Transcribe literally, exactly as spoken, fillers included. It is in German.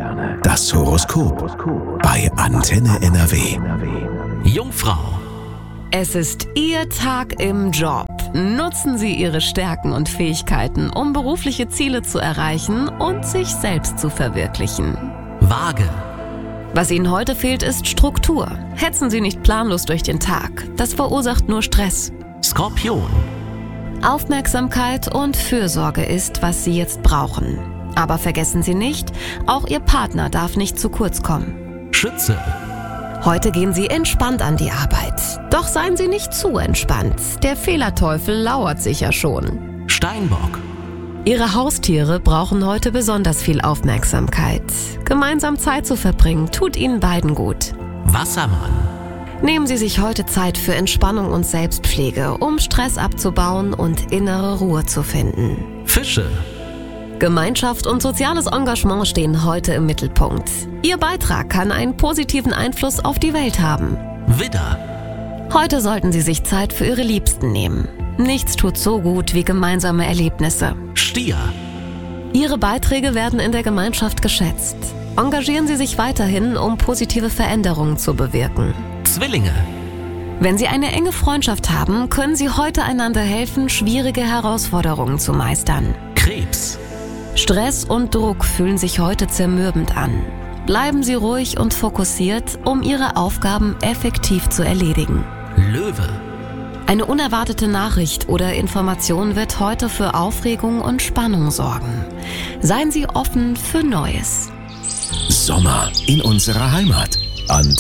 Das Horoskop bei Antenne N R W. Jungfrau. Es ist Ihr Tag im Job. Nutzen Sie Ihre Stärken und Fähigkeiten, um berufliche Ziele zu erreichen und sich selbst zu verwirklichen. Waage. Was Ihnen heute fehlt, ist Struktur. Hetzen Sie nicht planlos durch den Tag. Das verursacht nur Stress. Skorpion. Aufmerksamkeit und Fürsorge ist, was Sie jetzt brauchen. Aber vergessen Sie nicht, auch Ihr Partner darf nicht zu kurz kommen. Schütze. Heute gehen Sie entspannt an die Arbeit. Doch seien Sie nicht zu entspannt. Der Fehlerteufel lauert sicher schon. Steinbock. Ihre Haustiere brauchen heute besonders viel Aufmerksamkeit. Gemeinsam Zeit zu verbringen, tut Ihnen beiden gut. Wassermann. Nehmen Sie sich heute Zeit für Entspannung und Selbstpflege, um Stress abzubauen und innere Ruhe zu finden. Fische. Gemeinschaft und soziales Engagement stehen heute im Mittelpunkt. Ihr Beitrag kann einen positiven Einfluss auf die Welt haben. Widder. Heute sollten Sie sich Zeit für Ihre Liebsten nehmen. Nichts tut so gut wie gemeinsame Erlebnisse. Stier. Ihre Beiträge werden in der Gemeinschaft geschätzt. Engagieren Sie sich weiterhin, um positive Veränderungen zu bewirken. Zwillinge. Wenn Sie eine enge Freundschaft haben, können Sie heute einander helfen, schwierige Herausforderungen zu meistern. Krebs. Stress und Druck fühlen sich heute zermürbend an. Bleiben Sie ruhig und fokussiert, um Ihre Aufgaben effektiv zu erledigen. Löwe. Eine unerwartete Nachricht oder Information wird heute für Aufregung und Spannung sorgen. Seien Sie offen für Neues. Sommer in unserer Heimat. Antenne